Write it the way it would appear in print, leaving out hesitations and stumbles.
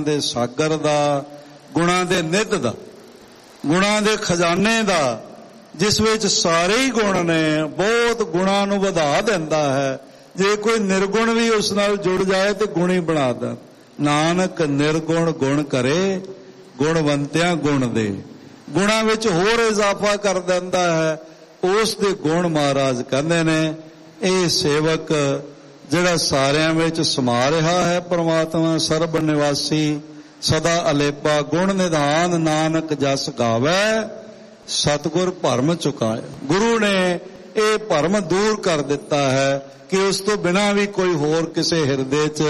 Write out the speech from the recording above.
ਦੇ ਸਾਗਰ ਦਾ, ਗੁਣਾਂ ਦੇ ਨਿੱਧ ਦਾ, ਗੁਣਾਂ ਦੇ ਖਜ਼ਾਨੇ ਦਾ, ਜਿਸ ਵਿੱਚ ਸਾਰੇ ਹੀ ਗੁਣ ਨੇ, ਬਹੁਤ ਗੁਣਾਂ ਨੂੰ ਵਧਾ ਦਿੰਦਾ ਹੈ। ਜੇ ਕੋਈ ਨਿਰਗੁਣ ਵੀ ਉਸ ਨਾਲ ਜੁੜ ਜਾਏ ਤੇ ਗੁਣੀ ਬਣਾ ਦਿੰਦਾ। ਨਾਨਕ ਨਿਰਗੁਣ ਗੁਣ ਕਰੇ, ਗੁਣਵੰਤਿਆਂ ਗੁਣ ਦੇ। ਗੁਣਾਂ ਵਿੱਚ ਹੋਰ ਇਜ਼ਾਫਾ ਕਰ ਦਿੰਦਾ ਹੈ। ਉਸ ਦੇ ਗੁਣ ਮਹਾਰਾਜ ਕਹਿੰਦੇ ਨੇ, ਇਹ ਸੇਵਕ ਜਿਹੜਾ ਸਾਰਿਆਂ ਵਿੱਚ ਸਮਾ ਰਿਹਾ ਹੈ, ਪਰਮਾਤਮਾ ਸਰਬ ਨਿਵਾਸੀ, ਸਦਾ ਅਲੇਪਾ, ਗੁਣ ਨਿਧਾਨ, ਨਾਨਕ ਜਸ ਗਾਵੇ, ਸਤਿਗੁਰ ਭਰਮ ਚੁਕਾਏ। ਗੁਰੂ ਨੇ ਇਹ ਭਰਮ ਦੂਰ ਕਰ ਦਿੱਤਾ ਹੈ ਕਿ ਉਸ ਤੋਂ ਬਿਨਾਂ ਵੀ ਕੋਈ ਹੋਰ ਕਿਸੇ ਹਿਰਦੇ 'ਚ